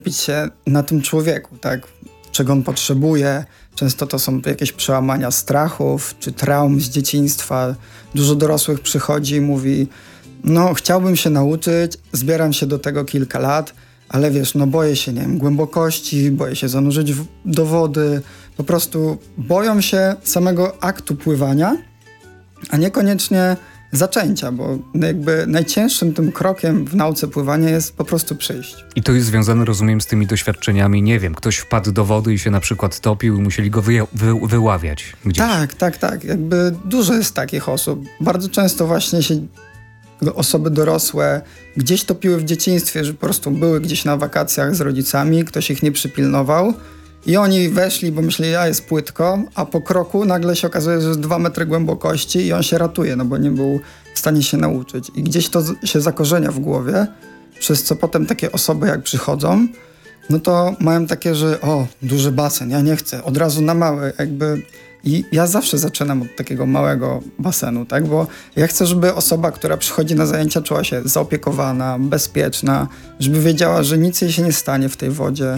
skupić się na tym człowieku, tak? Czego on potrzebuje. Często to są jakieś przełamania strachów czy traum z dzieciństwa. Dużo dorosłych przychodzi i mówi, no chciałbym się nauczyć, zbieram się do tego kilka lat, ale wiesz, no boję się, nie wiem, głębokości, boję się zanurzyć do wody. Po prostu boją się samego aktu pływania, a niekoniecznie zaczęcia, bo jakby najcięższym tym krokiem w nauce pływania jest po prostu przyjść. I to jest związane, rozumiem, z tymi doświadczeniami, nie wiem, ktoś wpadł do wody i się na przykład topił i musieli go wyławiać gdzieś. Tak. Jakby dużo jest takich osób. Bardzo często właśnie się osoby dorosłe gdzieś topiły w dzieciństwie, że po prostu były gdzieś na wakacjach z rodzicami, ktoś ich nie przypilnował i oni weszli, bo myśleli, jest płytko, a po kroku nagle się okazuje, że jest 2 metry głębokości i on się ratuje, no bo nie był w stanie się nauczyć. I gdzieś to się zakorzenia w głowie, przez co potem takie osoby jak przychodzą, no to mają takie, że duży basen, ja nie chcę, od razu na mały, jakby. I ja zawsze zaczynam od takiego małego basenu, tak? Bo ja chcę, żeby osoba, która przychodzi na zajęcia, czuła się zaopiekowana, bezpieczna, żeby wiedziała, że nic jej się nie stanie w tej wodzie,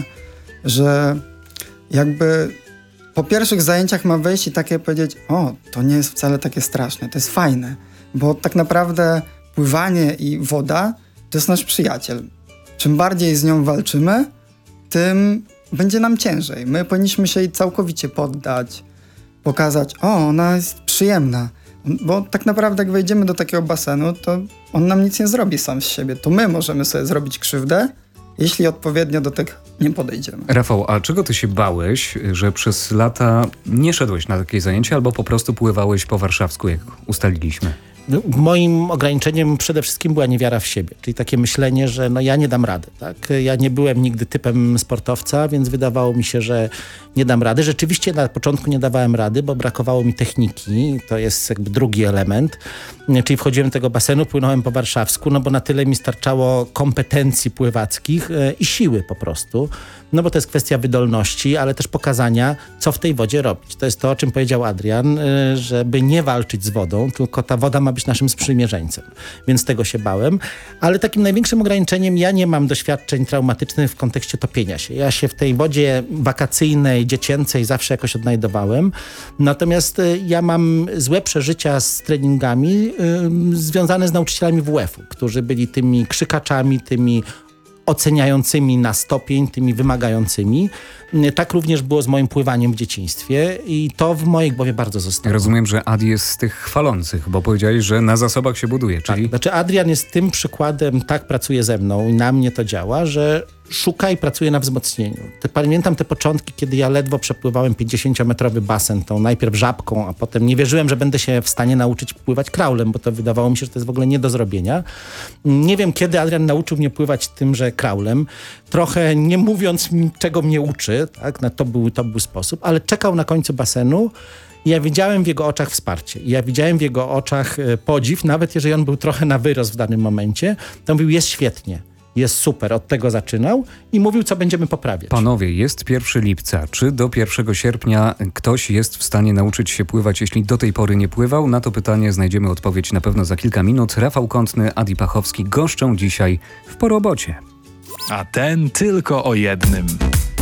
że jakby po pierwszych zajęciach ma wejść i takie powiedzieć, to nie jest wcale takie straszne, to jest fajne, bo tak naprawdę pływanie i woda to jest nasz przyjaciel. Czym bardziej z nią walczymy, tym będzie nam ciężej. My powinniśmy się jej całkowicie poddać, pokazać, ona jest przyjemna. Bo tak naprawdę jak wejdziemy do takiego basenu, to on nam nic nie zrobi sam z siebie. To my możemy sobie zrobić krzywdę, jeśli odpowiednio do tego nie podejdziemy. Rafał, a czego ty się bałeś, że przez lata nie szedłeś na takie zajęcia albo po prostu pływałeś po warszawsku, jak ustaliliśmy? Moim ograniczeniem przede wszystkim była niewiara w siebie, czyli takie myślenie, że ja nie dam rady. Tak? Ja nie byłem nigdy typem sportowca, więc wydawało mi się, że nie dam rady. Rzeczywiście na początku nie dawałem rady, bo brakowało mi techniki, to jest jakby drugi element, czyli wchodziłem do tego basenu, płynąłem po warszawsku, bo na tyle mi starczało kompetencji pływackich i siły po prostu, bo to jest kwestia wydolności, ale też pokazania, co w tej wodzie robić. To jest to, o czym powiedział Adrian, żeby nie walczyć z wodą, tylko ta woda ma być naszym sprzymierzeńcem. Więc tego się bałem. Ale takim największym ograniczeniem, ja nie mam doświadczeń traumatycznych w kontekście topienia się. Ja się w tej wodzie wakacyjnej, dziecięcej zawsze jakoś odnajdowałem. Natomiast ja mam złe przeżycia z treningami związane z nauczycielami WF-u, którzy byli tymi krzykaczami, tymi oceniającymi na stopień, tymi wymagającymi. Tak również było z moim pływaniem w dzieciństwie i to w mojej głowie bardzo zostało. Rozumiem, że Adi jest z tych chwalących, bo powiedziałeś, że na zasobach się buduje, czyli... Tak, znaczy Adrian jest tym przykładem, tak pracuje ze mną i na mnie to działa, że szuka i pracuje na wzmocnieniu. Pamiętam te początki, kiedy ja ledwo przepływałem 50-metrowy basen, tą najpierw żabką, a potem nie wierzyłem, że będę się w stanie nauczyć pływać kraulem, bo to wydawało mi się, że to jest w ogóle nie do zrobienia. Nie wiem, kiedy Adrian nauczył mnie pływać tymże kraulem. Trochę nie mówiąc mi, czego mnie uczy, tak? To był sposób, ale czekał na końcu basenu i ja widziałem w jego oczach wsparcie. Ja widziałem w jego oczach podziw, nawet jeżeli on był trochę na wyrost w danym momencie, to mówił, jest świetnie. Jest super, od tego zaczynał i mówił, co będziemy poprawiać. Panowie, jest 1 lipca. Czy do 1 sierpnia ktoś jest w stanie nauczyć się pływać, jeśli do tej pory nie pływał? Na to pytanie znajdziemy odpowiedź na pewno za kilka minut. Rafał Kątny, Adi Pachowski goszczą dzisiaj w Po robocie. A ten tylko o jednym.